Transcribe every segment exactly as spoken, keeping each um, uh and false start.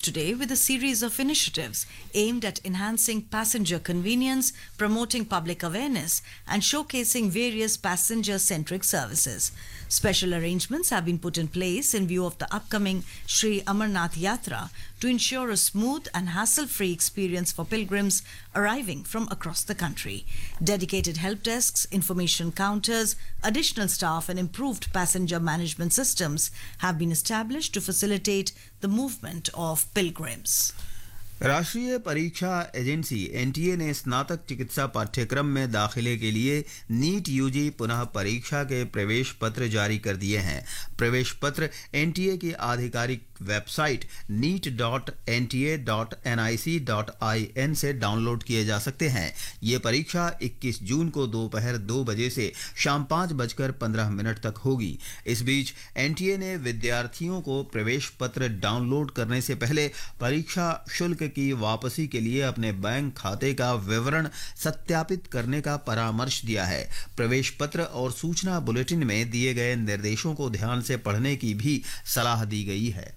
today with a series of initiatives aimed at enhancing passenger convenience, promoting public awareness, and showcasing various passenger-centric services. Special arrangements have been put in place in view of the upcoming Sri Amarnath Yatra to ensure a smooth and hassle-free experience for pilgrims arriving from across the country. Dedicated help desks, information counters, additional staff and improved passenger management systems have been established to facilitate the movement of pilgrims. राष्ट्रीय परीक्षा agency NTA ने स्नातक चिकित्सा पाठ्यक्रम में दाखिले के लिए नीट यूजी पुनः परीक्षा के प्रवेश पत्र जारी कर दिए हैं। प्रवेश पत्र एनटीए की आधिकारिक website NEET dot N T A dot N I C dot I N से डाउनलोड किए जा सकते हैं। ये परीक्षा इक्कीस जून को दोपहर दो बजे से शाम पाँच बजकर पंद्रह मिनट तक होगी। इस बीच एनटीए ने विद्यार्थियों को प्रवेश पत्र डाउनलोड करने से पहले परीक्षा शुल्क की वापसी के लिए अपने बैंक खाते का विवरण सत्यापित करने का परामर्श दिया है। प्रवेश पत्र और सूचना बुलेटिन में दिए गए निर्देशों को ध्यान से पढ़ने की भी सलाह दी गई है।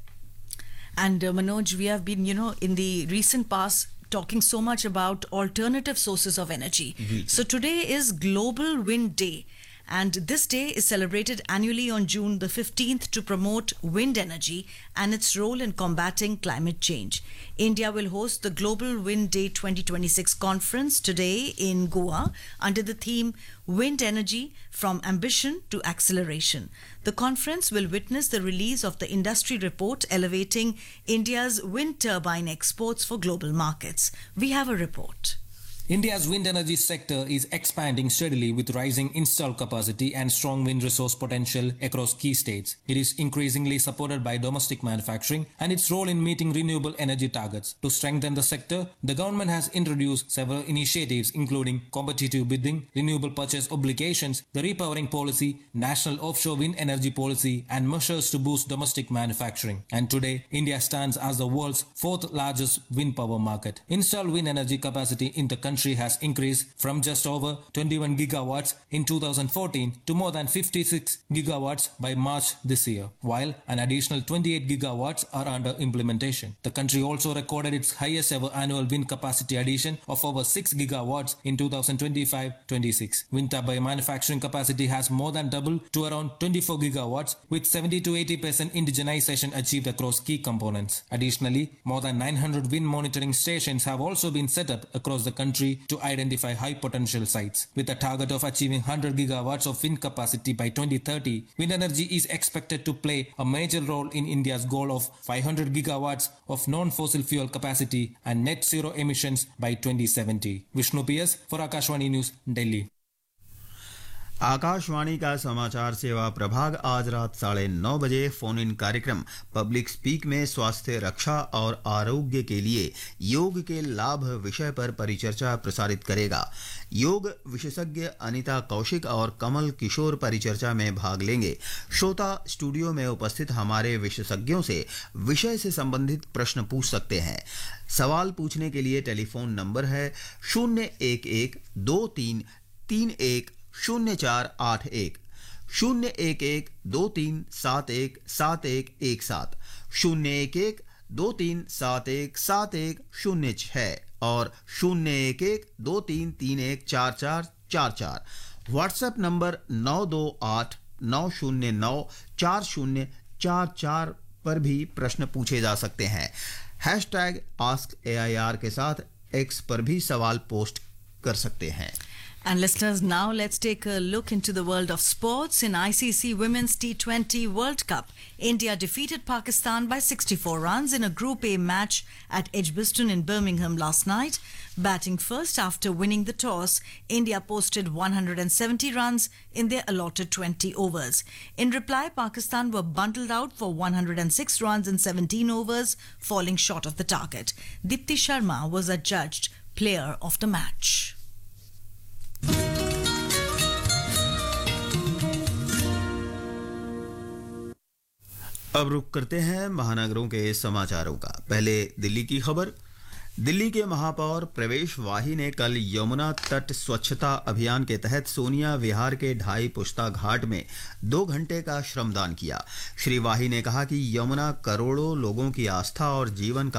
And uh, Manoj, we have been, you know, in the recent past talking so much about alternative sources of energy. Mm-hmm. So today is Global Wind Day. And this day is celebrated annually on June the fifteenth to promote wind energy and its role in combating climate change. India will host the Global Wind Day twenty twenty-six conference today in Goa under the theme Wind Energy from Ambition to Acceleration. The conference will witness the release of the industry report elevating India's wind turbine exports for global markets. We have a report. India's wind energy sector is expanding steadily with rising installed capacity and strong wind resource potential across key states. It is increasingly supported by domestic manufacturing and its role in meeting renewable energy targets. To strengthen the sector, the government has introduced several initiatives including competitive bidding, renewable purchase obligations, the repowering policy, national offshore wind energy policy, and measures to boost domestic manufacturing. And today, India stands as the world's fourth largest wind power market. Installed wind energy capacity in the country has increased from just over twenty-one gigawatts in two thousand fourteen to more than fifty-six gigawatts by March this year, while an additional twenty-eight gigawatts are under implementation. The country also recorded its highest ever annual wind capacity addition of over six gigawatts in two thousand twenty-five twenty-six. Wind turbine manufacturing capacity has more than doubled to around twenty-four gigawatts, with seventy to eighty percent indigenization achieved across key components. Additionally, more than nine hundred wind monitoring stations have also been set up across the country to identify high potential sites. With a target of achieving one hundred gigawatts of wind capacity by twenty thirty, wind energy is expected to play a major role in India's goal of five hundred gigawatts of non-fossil fuel capacity and net zero emissions by twenty seventy. Vishnu P S for Akashvani News, Delhi. Akashvani का समाचार सेवा प्रभाग आज रात साढ़े नौ बजे phone in कार्यक्रम public speak में स्वास्थ्य रक्षा और आरोग्य के लिए योग के लाभ विषय पर परिचर्चा प्रसारित करेगा। योग विशेषज्ञ अनीता कौशिक और कमल किशोर परिचर्चा में भाग लेंगे। श्रोता स्टूडियो में उपस्थित हमारे विशेषज्ञों से विषय से संबंधित प्रश्न पूछ सकते हैं। सवाल पूछने के लिए टेलीफोन नंबर है शून्य एक एक दो तीन तीन एक शून्य चार आठ एक, शून्य एक एक दो तीन सात एक सात एक एक सात, शून्य एक एक दो तीन सात एक सात एक शून्य छः और शून्य एक एक दो तीन तीन एक चार चार चार चार। व्हाट्सएप नंबर नौ दो आठ नौ शून्य नौ चार शून्य चार चार पर भी प्रश्न पूछे जा सकते हैं। Hashtag ask A I R के साथ एक्स पर भी सवाल पोस्ट कर सकते हैं। And listeners, now let's take a look into the world of sports. In I C C Women's T twenty World Cup, India defeated Pakistan by sixty-four runs in a Group A match at Edgbaston in Birmingham last night. Batting first after winning the toss, India posted one hundred seventy runs in their allotted twenty overs. In reply, Pakistan were bundled out for one hundred six runs in seventeen overs, falling short of the target. Dipti Sharma was adjudged player of the match. अब रुक करते हैं महानगरों के समाचारों का। पहले दिल्ली की खबर। दिल्ली के महापौर प्रवेश वाही ने कल यमुना तट स्वच्छता अभियान के तहत सोनिया विहार के ढाई पुश्ता घाट में दो घंटे का श्रमदान किया। श्री वाही ने कहा कि यमुना करोड़ों लोगों की आस्था और जीवन का